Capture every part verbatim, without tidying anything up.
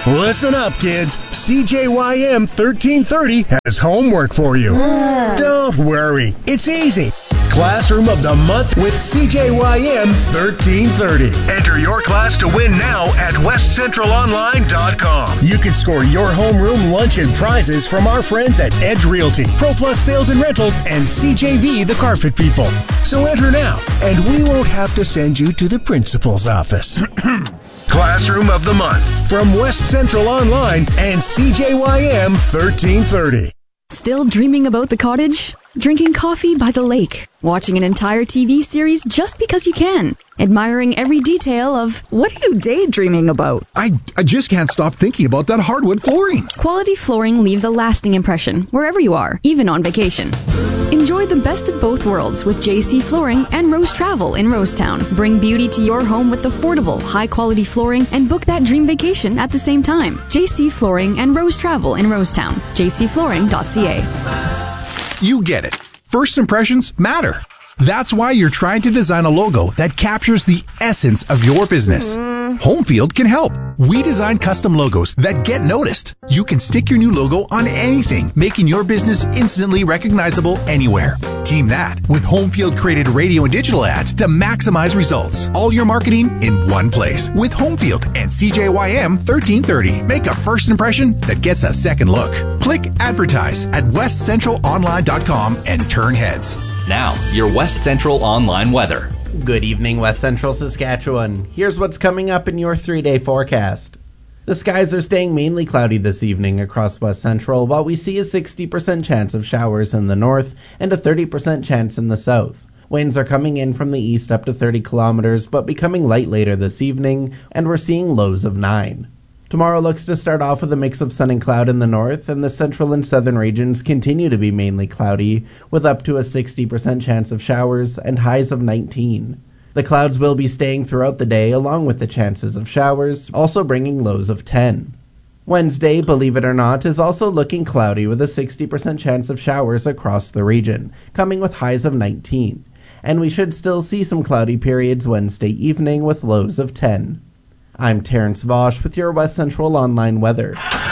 Listen up, kids. C J Y M thirteen thirty has homework for you. Don't worry. It's easy. Classroom of the Month with C J Y M thirteen thirty. Enter your class to win now at west central online dot com. You can score your homeroom lunch and prizes from our friends at Edge Realty, ProPlus Sales and Rentals, and C J V The Carpet People. So enter now, and we won't have to send you to the principal's office. Classroom of the Month from West Central Online and C J Y M thirteen thirty. Still dreaming about the cottage? Drinking coffee by the lake? Watching an entire T V series just because you can? Admiring every detail of... What are you daydreaming about? I, I just can't stop thinking about that hardwood flooring. Quality flooring leaves a lasting impression wherever you are, even on vacation. Enjoy the best of both worlds with J C Flooring and Rose Travel in Rosetown. Bring beauty to your home with affordable, high-quality flooring and book that dream vacation at the same time. J C Flooring and Rose Travel in Rosetown. j c flooring dot c a. You get it. First impressions matter. That's why you're trying to design a logo that captures the essence of your business. Homefield can help. We design custom logos that get noticed. You can stick your new logo on anything, making your business instantly recognizable anywhere. Team that with Homefield created radio and digital ads to maximize results. All your marketing in one place with Homefield and C J Y M thirteen thirty. Make a first impression that gets a second look. Click advertise at west central online dot com and turn heads. Now, your West Central Online weather. Good evening, West Central Saskatchewan. Here's what's coming up in your three-day forecast. The skies are staying mainly cloudy this evening across West Central, while we see a sixty percent chance of showers in the north and a thirty percent chance in the south. Winds are coming in from the east up to thirty kilometers, but becoming light later this evening, and we're seeing lows of nine. Tomorrow looks to start off with a mix of sun and cloud in the north, and the central and southern regions continue to be mainly cloudy, with up to a sixty percent chance of showers and highs of nineteen. The clouds will be staying throughout the day, along with the chances of showers, also bringing lows of ten. Wednesday, believe it or not, is also looking cloudy with a sixty percent chance of showers across the region, coming with highs of nineteen. And we should still see some cloudy periods Wednesday evening with lows of ten. I'm Terrence Vosch with your West Central Online weather.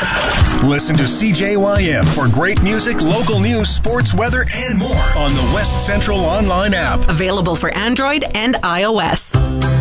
Listen to C J Y M for great music, local news, sports, weather, and more on the West Central Online app. Available for Android and iOS.